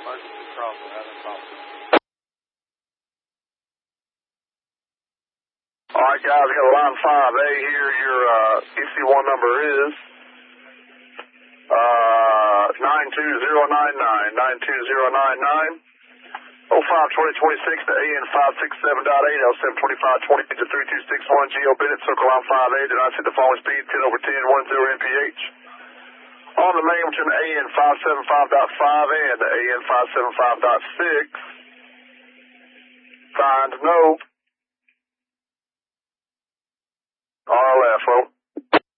Emergency crosser, having problem. Alright guys, we got line 5A here. Your EC1 number is 92099. 92099. 05-2026 to AN 567.8, L72520 to 3261, Geo Bennett, circle line 5A, did not see the following speed, 10 over 10, 10 mph. On the main between AN 575.5 and the AN 575.6, find no RLF,